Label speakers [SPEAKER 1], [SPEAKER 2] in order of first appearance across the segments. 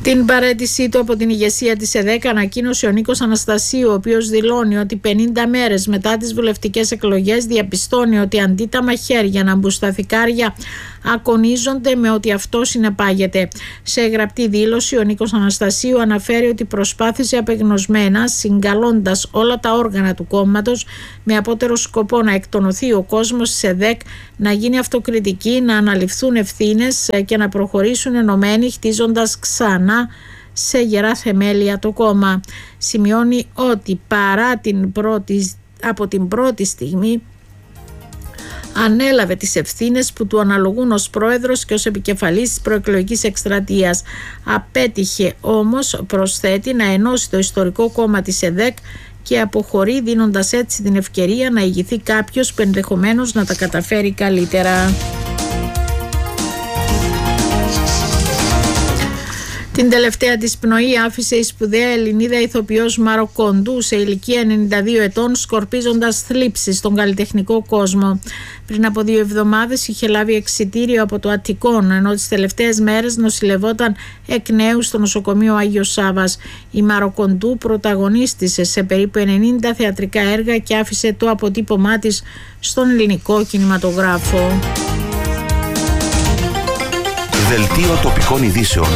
[SPEAKER 1] Την παραίτησή του από την ηγεσία της ΕΔΕΚ ανακοίνωσε ο Νίκος Αναστασίου, ο οποίος δηλώνει ότι 50 μέρες μετά τις βουλευτικές εκλογές διαπιστώνει ότι αντί τα μαχαίρια να μπουν στα θικάρια, ακονίζονται με ότι αυτό συνεπάγεται. Σε γραπτή δήλωση, ο Νίκος Αναστασίου αναφέρει ότι προσπάθησε απεγνωσμένα, συγκαλώντας όλα τα όργανα του κόμματος, με απότερο σκοπό να εκτονωθεί ο κόσμος της ΕΔΕΚ, να γίνει αυτοκριτική, να αναλυφθούν ευθύνες και να προχωρήσουν ενωμένοι, χτίζοντας ξανά σε γερά θεμέλια το κόμμα. Σημειώνει ότι παρά από την πρώτη στιγμή ανέλαβε τις ευθύνες που του αναλογούν ως πρόεδρος και ως επικεφαλής της προεκλογικής εκστρατείας. Απέτυχε όμως, προσθέτει, να ενώσει το ιστορικό κόμμα της ΕΔΕΚ και αποχωρεί, δίνοντας έτσι την ευκαιρία να ηγηθεί κάποιος που ενδεχομένως να τα καταφέρει καλύτερα. Την τελευταία της πνοή άφησε η σπουδαία Ελληνίδα ηθοποιός Μάρο Κοντού σε ηλικία 92 ετών, σκορπίζοντας θλίψεις στον καλλιτεχνικό κόσμο. Πριν από 2 εβδομάδες είχε λάβει εξιτήριο από το Αττικόν, ενώ τις τελευταίες μέρες νοσηλευόταν εκ νέου στο νοσοκομείο Άγιος Σάββας. Η Μάρο Κοντού πρωταγωνίστησε σε περίπου 90 θεατρικά έργα και άφησε το αποτύπωμά της στον ελληνικό κινηματογράφο.
[SPEAKER 2] Δελτίο τοπικών ειδήσεων.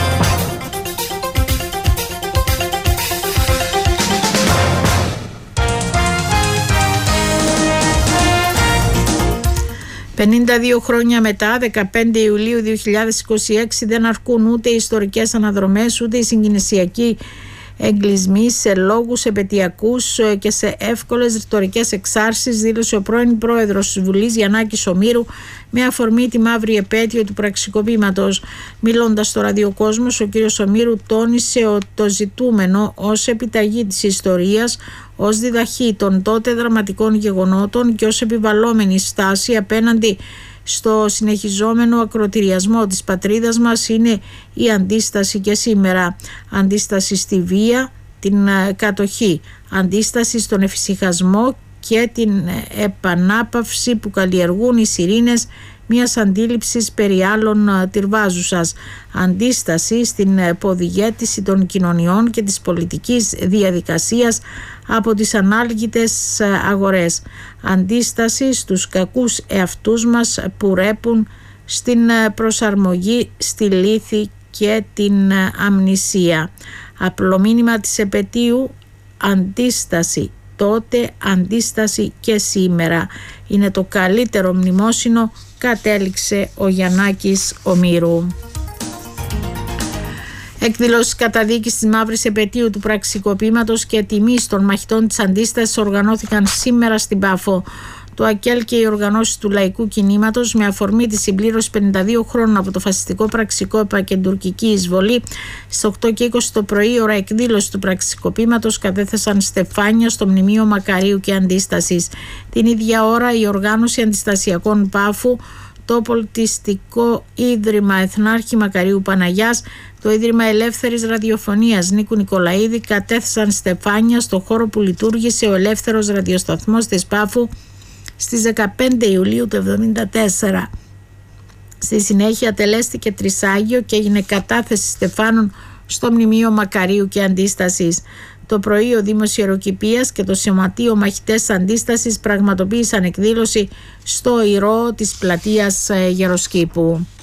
[SPEAKER 2] «52
[SPEAKER 1] χρόνια μετά, 15 Ιουλίου 2026, δεν αρκούν ούτε οι ιστορικές αναδρομές, ούτε οι συγκινησιακοί εγκλισμοί σε λόγους επετειακούς και σε εύκολες ρητορικές εξάρσεις», δήλωσε ο πρώην πρόεδρος της Βουλής Γιαννάκης Ομήρου με αφορμή τη μαύρη επέτειο του πραξικοπήματος. Μιλώντας στο ραδιοκόσμος, ο κ. Ομήρου τόνισε ότι το ζητούμενο ως επιταγή της ιστορίας, ως διδαχή των τότε δραματικών γεγονότων και ως επιβαλλόμενη στάση απέναντι στο συνεχιζόμενο ακροτηριασμό της πατρίδας μας είναι η αντίσταση και σήμερα. Αντίσταση στη βία, την κατοχή, αντίσταση στον εφησυχασμό και την επανάπαυση που καλλιεργούν οι σιρήνες μιας αντίληψης περί άλλων τυρβάζουσας, αντίσταση στην ποδηγέτηση των κοινωνιών και της πολιτικής διαδικασίας από τις ανάλγητες αγορές, αντίσταση στους κακούς εαυτούς μας που ρέπουν στην προσαρμογή στη λύθη και την αμνησία. Απλό μήνυμα της επετείου: αντίσταση τότε, αντίσταση και σήμερα. Είναι το καλύτερο μνημόσυνο, κατέληξε ο Γιαννάκης Ομήρου. Εκδηλώσεις καταδίκης της μαύρης επετείου του πραξικοπήματος και τιμής των μαχητών της αντίστασης οργανώθηκαν σήμερα στην Πάφο. Το ΑΚΕΛ και οι οργανώσεις του λαϊκού κινήματος, με αφορμή τη συμπλήρωση 52 χρόνων από το φασιστικό πραξικόπημα και την τουρκική εισβολή, στις 8:20 το πρωί, ώρα εκδήλωση του πραξικοπήματος, κατέθεσαν στεφάνια στο μνημείο Μακαρίου και Αντίστασης. Την ίδια ώρα η οργάνωση αντιστασιακών Πάφου, το Πολιτιστικό Ίδρυμα Εθνάρχη Μακαρίου Παναγιάς, το Ίδρυμα Ελεύθερης Ραδιοφωνίας Νίκου Νικολαίδη κατέθεσαν στεφάνια στο χώρο που λειτουργήσε ο ελεύθερος ραδιοσταθμός της Πάφου στις 15 Ιουλίου του 1974. Στη συνέχεια τελέστηκε τρισάγιο και έγινε κατάθεση στεφάνων στο μνημείο Μακαρίου και Αντίστασης. Το πρωί ο Δήμος Ιεροκηπείας και το Σωματείο Μαχητές Αντίστασης πραγματοποίησαν εκδήλωση στο Ηρώ της πλατείας Γεροσκήπου.